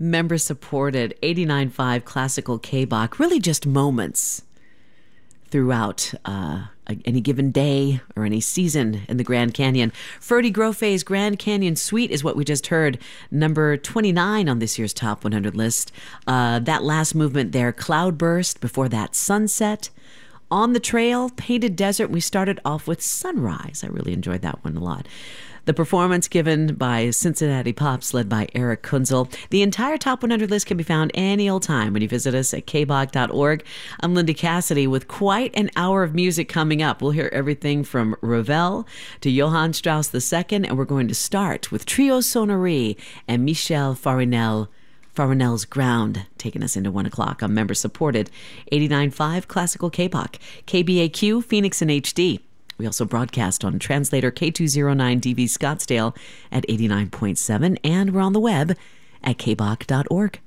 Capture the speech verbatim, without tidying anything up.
member supported eighty-nine point five classical K-Bach, really just moments throughout uh, any given day or any season in the Grand Canyon. Ferdy Grofe's Grand Canyon Suite is what we just heard, number twenty-nine on this year's Top one hundred list. Uh, that last movement there, Cloudburst, before that Sunset. On the Trail, Painted Desert, we started off with Sunrise. I really enjoyed that one a lot. The performance given by Cincinnati Pops, led by Eric Kunzel. The entire Top one hundred list can be found any old time when you visit us at k bach dot org. I'm Linda Cassidy with quite an hour of music coming up. We'll hear everything from Ravel to Johann Strauss the Second, and we're going to start with Trio Sonnerie and Michel Farinel. Farinel's Ground, taking us into one o'clock on member-supported eighty-nine point five Classical K-Bach, K B A Q, Phoenix in H D. We also broadcast on translator K two oh nine D V Scottsdale at eighty-nine point seven, and we're on the web at k bach dot org.